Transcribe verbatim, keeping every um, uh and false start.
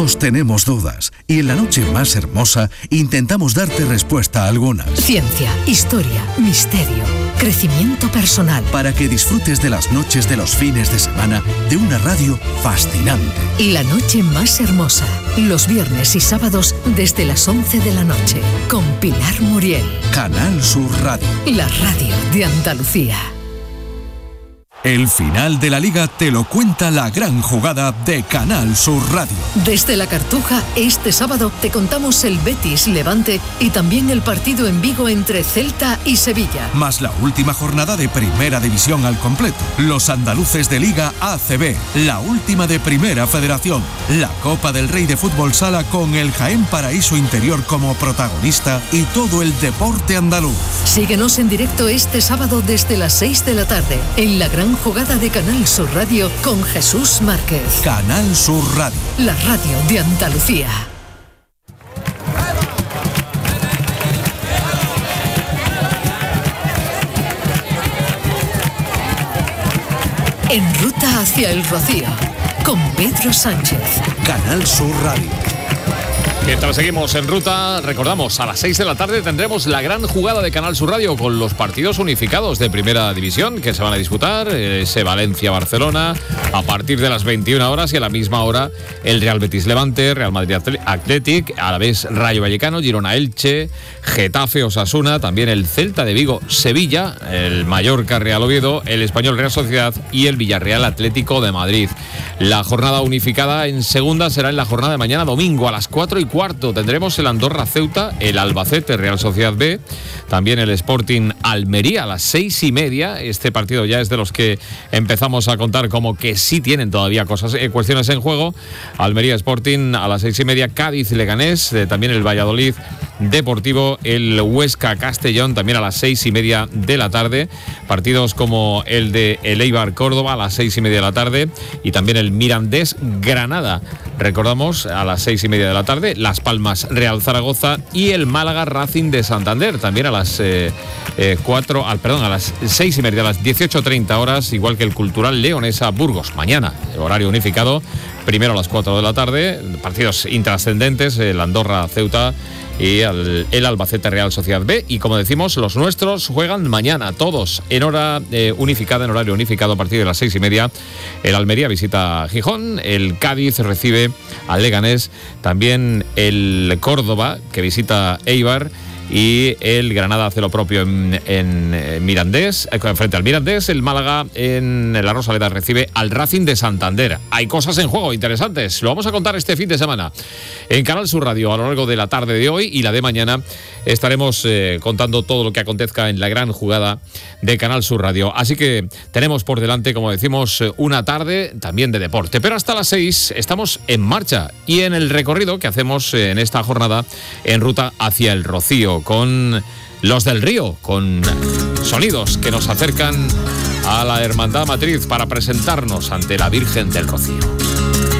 Todos tenemos dudas y en la noche más hermosa intentamos darte respuesta a algunas. Ciencia, historia, misterio, crecimiento personal. Para que disfrutes de las noches de los fines de semana de una radio fascinante. La noche más hermosa, los viernes y sábados desde las once de la noche, con Pilar Muriel. Canal Sur Radio. La radio de Andalucía. El final de la Liga te lo cuenta la gran jugada de Canal Sur Radio. Desde La Cartuja, este sábado te contamos el Betis Levante y también el partido en Vigo entre Celta y Sevilla. Más la última jornada de Primera División al completo. Los andaluces de Liga A C B, la última de Primera Federación. La Copa del Rey de Fútbol Sala con el Jaén Paraíso Interior como protagonista y todo el deporte andaluz. Síguenos en directo este sábado desde las seis de la tarde en la gran jugada de Canal Sur Radio con Jesús Márquez. Canal Sur Radio. La radio de Andalucía. En ruta hacia el Rocío con Pedro Sánchez. Canal Sur Radio. Mientras seguimos en ruta, recordamos, a las seis de la tarde tendremos la gran jugada de Canal Sur Radio con los partidos unificados de Primera División que se van a disputar, ese Valencia-Barcelona, a partir de las veintiuna horas y a la misma hora el Real Betis Levante, Real Madrid Athletic, a la vez Rayo Vallecano, Girona Elche, Getafe Osasuna, también el Celta de Vigo Sevilla, el Mallorca Real Oviedo, el Español Real Sociedad y el Villarreal Atlético de Madrid. La jornada unificada en segunda será en la jornada de mañana domingo a las cuatro y cuarto. Tendremos el Andorra Ceuta, el Albacete Real Sociedad B, también el Sporting Almería a las seis y media. Este partido ya es de los que empezamos a contar como que sí tienen todavía cosas, eh, cuestiones en juego. Almería Sporting a las seis y media, Cádiz Leganés, eh, también el Valladolid Deportivo, el Huesca Castellón también a las seis y media de la tarde. Partidos como el de el Eibar Córdoba a las seis y media de la tarde y también el Mirandés Granada. Recordamos a las seis y media de la tarde, Las Palmas Real Zaragoza y el Málaga Racing de Santander también a las eh, eh, cuatro, al, perdón, a las seis y media, a las dieciocho treinta horas, igual que el Cultural Leonesa Burgos. Mañana, horario unificado, primero a las cuatro de la tarde, partidos intrascendentes, el Andorra Ceuta y el, el Albacete Real Sociedad B. Y como decimos, los nuestros juegan mañana, todos en hora eh, unificada, en horario unificado a partir de las seis y media. El Almería visita a Gijón, el Cádiz recibe al Leganés, también el Córdoba que visita Eibar y el Granada hace lo propio en, en Mirandés, eh, frente al Mirandés. El Málaga en la Rosaleda recibe al Racing de Santander. Hay cosas en juego interesantes, lo vamos a contar este fin de semana en Canal Sur Radio a lo largo de la tarde de hoy y la de mañana. Estaremos eh, contando todo lo que acontezca en la gran jugada de Canal Sur Radio. Así que tenemos por delante, como decimos, una tarde también de deporte. Pero hasta las seis estamos en marcha y en el recorrido que hacemos en esta jornada en ruta hacia el Rocío, con los del Río, con sonidos que nos acercan a la Hermandad Matriz para presentarnos ante la Virgen del Rocío.